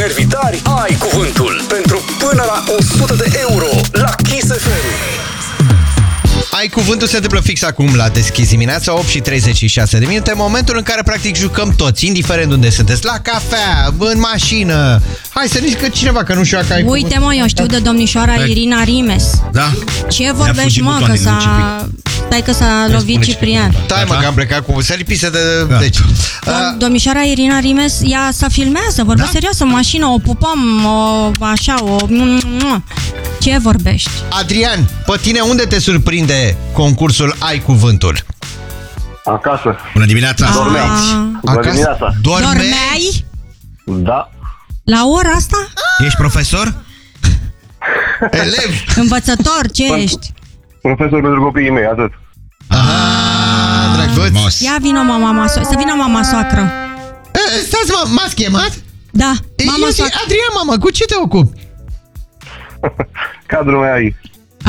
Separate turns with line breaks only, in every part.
nervi tari, ai cuvântul pentru până la 100 de euro la Kiss FM.
Ai cuvântul se întâmplă fix acum la Deschis dimineața, 8 și 36 de minute, momentul în care practic jucăm toți, indiferent unde sunteți, la cafea, în mașină. Hai să zică cineva că nu știu că ai
Uite,
cuvântul.
mă, eu știu de domnișoara Irina Rimes.
Da.
Ce vorbești, mă, că s-a... Stai că s-a lovit Ciprian.
Stai, mă, că am plecat cu... Se lipise de...
Da.
Deci...
Domnișoara Irina Rimes, ea s-a filmează, vorbesc serios, în mașină, o pupăm, o... Ce vorbești?
Adrian, pe tine unde te surprinde concursul Ai Cuvântul?
Acasă.
Bună dimineața.
Bună dimineața.
Dormeai?
Da.
La ora asta?
Ești profesor?
Elev?
Învățător, ce ești?
Profesor pentru copiii mei, atât.
Drăguț.
Ia vină să vină mama soacră.
Stați, mă, m-ați chemat?
Da, mama soacră.
Adrian, mamă, cu ce te ocupi?
Cadrul meu aici.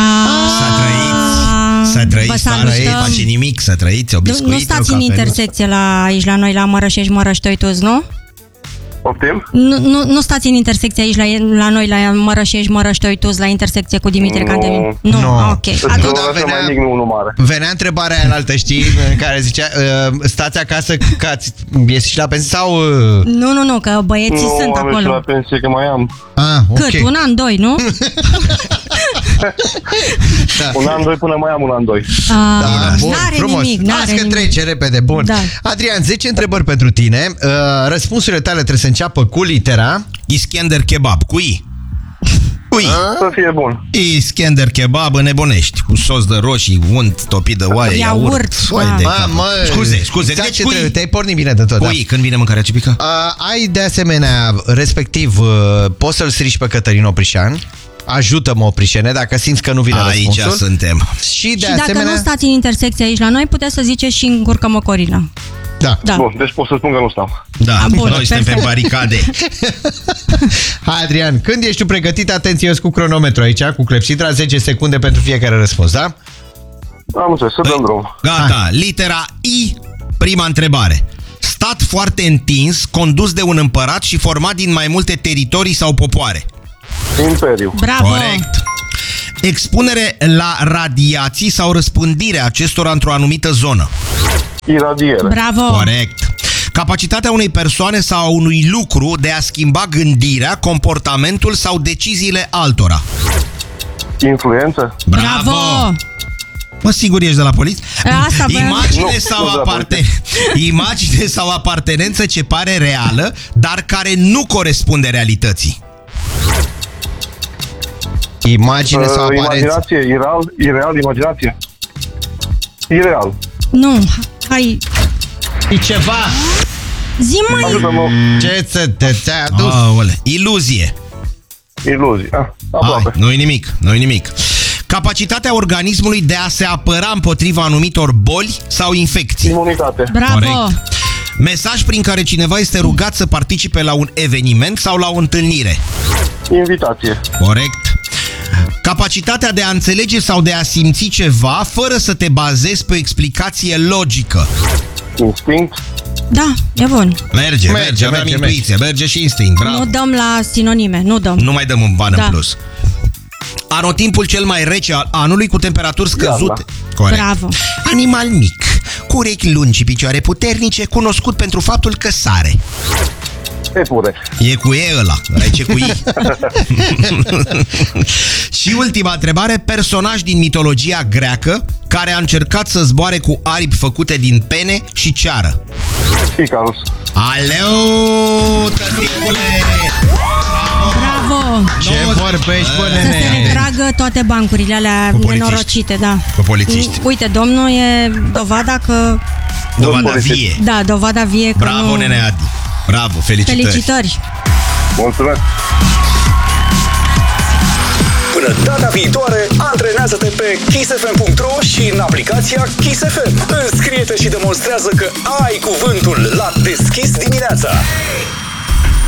Să trăiți, fără ei, face nimic, să trăiți, o biscuit.
Nu stați în intersecție aici la noi, la Mărășești, Mărăștoituți, nu?
Optim?
Nu stați în intersecție aici la noi, la Mărășești, Mărăștoituți, la intersecție cu Dimitrie Cantemir.
Nu.
Ok.
Venea întrebarea aia înaltă, știi, în care zicea, stați acasă că ați ieșit la pensie sau...
Nu, că băieții sunt acolo.
Nu, am la pensie, că mai am.
Cât? Un an, doi, nu?
Un an, doi, până mai am un an, doi.
Bun, frumos. Las că trece repede, bun.
Da.
Adrian, 10 întrebări pentru tine. Răspunsurile tale trebuie să înceapă cu litera
Iskender Kebab, cu I.
Să fie bun.
Iskender Kebab, nebunești. Cu sos de roșii, unt, topit de oaie, iaurt. Scuze.
Deci te-ai pornit bine de tot.
Cu I, când vine mâncarea cipică?
Ai de asemenea, respectiv, poți să-l strici pe Cătălin Oprișan. Ajută-mă, Oprișene, dacă simți că nu vine răspunsul.
Aici suntem.
Și dacă nu stați în intersecție aici la noi, puteți să ziceți și încurcă-mă Corina.
Da. Bun, deci pot să spun că nu stau.
Da, noi suntem pe baricade.
Hai, Adrian, când ești tu pregătit, atenție, cu cronometru aici, cu clepsidra, 10 secunde pentru fiecare răspuns, da?
Am înțeles, să dăm drum.
Gata, litera I, prima întrebare. Stat foarte întins, condus de un împărat și format din mai multe teritorii sau popoare.
Imperiu.
Bravo!
Corect. Expunere la radiații sau răspândirea acestora într-o anumită zonă.
Iradiere.
Bravo!
Corect. Capacitatea unei persoane sau a unui lucru de a schimba gândirea, comportamentul sau deciziile altora.
Influență.
Bravo! Mă, sigur ești de la poliție? Imagine sau apartenență ce pare reală, dar care nu corespunde realității.
Imagine sau aparență?
Imaginație, ireal, imaginație. Ireal.
Nu, hai.
E ceva.
Zi mai.
Ce ți-a adus?
Iluzie.
Iluzie.
Nu-i nimic. Capacitatea organismului de a se apăra împotriva anumitor boli sau infecții.
Imunitate.
Bravo.
Corect. Mesaj prin care cineva este rugat să participe la un eveniment sau la o întâlnire.
Invitație.
Corect. Capacitatea de a înțelege sau de a simți ceva fără să te bazezi pe o explicație logică.
Instinct.
Da, e bun.
Merge, aveam intuiție, merge și instinct, bravo.
Nu dăm la sinonime, nu dăm.
Nu mai dăm un ban în plus. Anotimpul cel mai rece al anului cu temperaturi scăzute. Corect.
Bravo.
Animal mic, cu urechi lungi și picioare puternice, cunoscut pentru faptul că sare.
Epure.
E cu E ăla, aici e cu I. Și ultima întrebare, personaj din mitologia greacă care a încercat să zboare cu aripi făcute din pene și ceară.
Icarus.
Aleu, tăticule!
Bravo!
Ce vorbești, bă, nene?
Să se retragă toate bancurile alea nenorocite, da.
Cu polițiști.
Uite, domnul e dovada că...
Dovada vie.
Da, dovada vie că
bravo, nene Adi. Bravo, felicitări.
Felicitări.
Mulțumesc.
Până data viitoare, antrenează-te pe kissfm.ro și în aplicația Kiss FM. Înscrie-te și demonstrează că ai cuvântul la Deschis dimineața.